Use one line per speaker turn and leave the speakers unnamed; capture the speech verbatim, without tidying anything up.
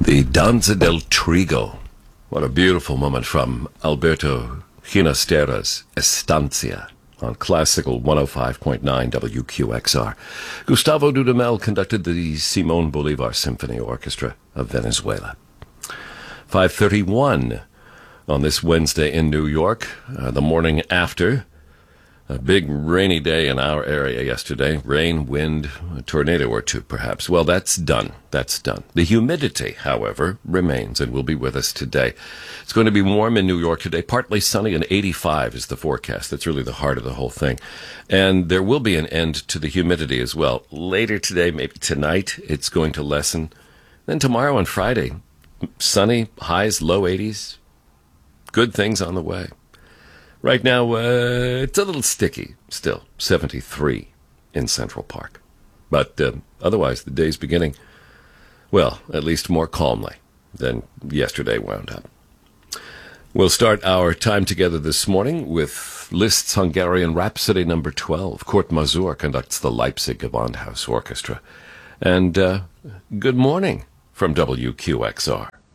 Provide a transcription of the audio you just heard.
The Danza del Trigo. What a beautiful moment from Alberto Ginastera's Estancia on Classical one oh five point nine W Q X R. Gustavo Dudamel conducted the Simón Bolívar Symphony Orchestra of Venezuela. five thirty-one on this Wednesday in New York, uh, the morning after a big rainy day in our area yesterday. Rain, wind, a tornado or two, perhaps. Well, that's done. That's done. The humidity, however, remains and will be with us today. It's going to be warm in New York today, partly sunny, and eighty-five is the forecast. That's really the heart of the whole thing. And there will be an end to the humidity as well. Later today, maybe tonight, it's going to lessen. Then tomorrow and Friday, sunny, highs, low eighties. Good things on the way. Right now, uh, it's a little sticky still, seventy-three in Central Park. But uh, otherwise, the day's beginning, well, at least more calmly than yesterday wound up. We'll start our time together this morning with Liszt's Hungarian Rhapsody number twelve. Kurt Masur conducts the Leipzig Gewandhaus Orchestra. And uh, good morning from W Q X R.